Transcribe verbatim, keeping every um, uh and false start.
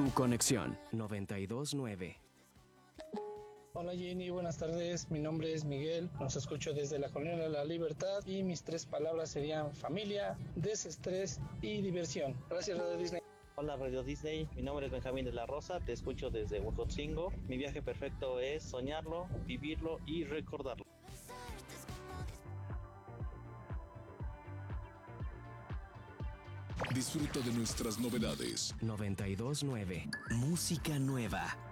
Tu conexión noventa y dos punto nueve. Hola Jenny, buenas tardes, mi nombre es Miguel, nos escucho desde la Colonia de la Libertad y mis tres palabras serían familia, desestrés y diversión. Gracias Radio Disney. Hola Radio Disney, mi nombre es Benjamín de la Rosa, te escucho desde Huejotzingo. Mi viaje perfecto es soñarlo, vivirlo y recordarlo. Disfruta de nuestras novedades. noventa y dos punto nueve. Música nueva.